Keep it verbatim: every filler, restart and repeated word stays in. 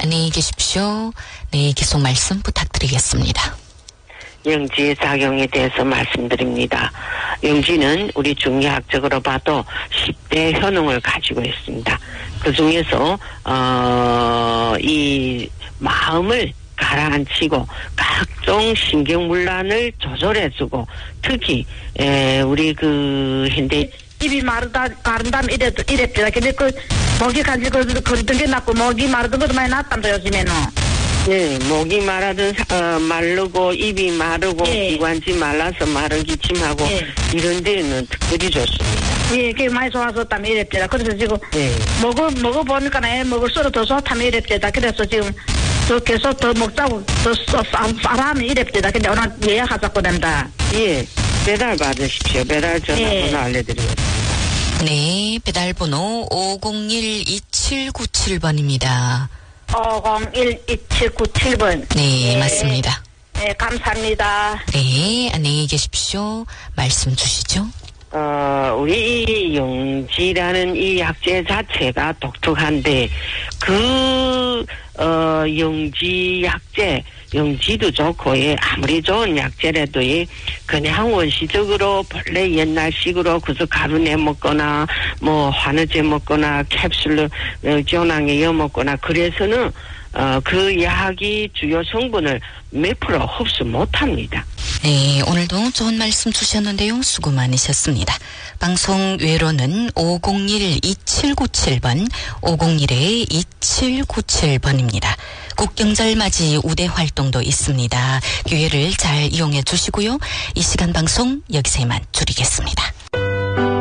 안녕히 계십시오. 네, 계속 말씀 부탁드리겠습니다. 영지의 작용에 대해서 말씀드립니다. 영지는 우리 중의학적으로 봐도 십 대 효능을 가지고 있습니다. 그 중에서 어, 이 마음을 가라앉히고 각종 신경문란을 조절해주고 특히 에, 우리 그 현대 입이 마르다 마른다면 이래 이랬더라. 근데 그 목이 간지고 거리던 게 낫고 목이 마르던 것도 많이 낫단다 요즘에는. 네, 목이 마르든 어, 마르고 입이 마르고 예. 기관지 말라서 마른 기침하고 예. 이런 데는 특별히 좋습니다. 예, 그게 많이 좋아졌다면 이랬더라. 그래서 지금 예. 먹어 먹어 보니까 내 먹을수록 더 좋다면 이랬더라. 그래서 지금 저 계속 더 먹자고 더 싸라면 이랬더라. 근데 오늘 예약하자고 된다. 예, 배달 받으십시오. 배달 전화번호 예. 알려드리겠습니다. 네, 배달번호 오공일 이칠구칠 번입니다. 오공일 이칠구칠 번. 네, 예. 맞습니다. 네, 감사합니다. 네, 안녕히 계십시오. 말씀 주시죠. 어, 우리 이 영지라는 이 약재 자체가 독특한데, 그, 어, 영지 약재, 영지도 좋고, 예, 아무리 좋은 약재라도, 예, 그냥 원시적으로 본래 옛날식으로 그저 가루 내 먹거나, 뭐, 환우제 먹거나, 캡슐로, 어, 전황에 여 먹거나, 그래서는, 어, 그 약이 주요 성분을 몇 프로 흡수 못 합니다. 네, 오늘도 좋은 말씀 주셨는데요. 수고 많으셨습니다. 방송 외로는 오공일 이칠구칠 번, 오공일 이칠구칠 번입니다. 국경절 맞이 우대 활동도 있습니다. 기회를 잘 이용해 주시고요. 이 시간 방송 여기서 이만 줄이겠습니다.